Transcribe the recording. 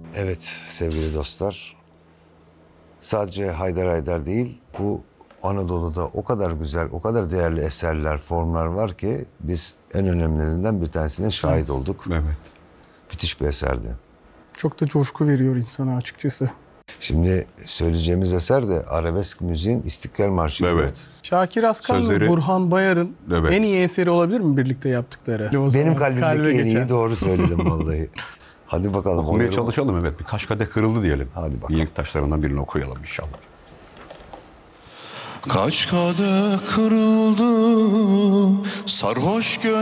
Evet sevgili dostlar, sadece Haydar Haydar değil, bu Anadolu'da o kadar güzel, o kadar değerli eserler, formlar var ki biz en önemlilerinden bir tanesine şahit olduk. Evet. Müthiş bir eserdi. Çok da coşku veriyor insana açıkçası. Şimdi söyleyeceğimiz eser de arabesk müziğin İstiklal Marşı. Evet. Şakir Askan Sözleri- ve Burhan Bayar'ın Evet. en iyi eseri olabilir mi birlikte yaptıkları? O zaman Benim kalbimdeki kalbe en iyi, geçen. doğru söyledim vallahi. Hadi bakalım. Okumaya o yorumu- çalışalım, evet. Birkaç kadeh kırıldı diyelim. Hadi bakalım. Mihenk taşlarından birini okuyalım inşallah. Kaç kadeh kırıldı sarhoş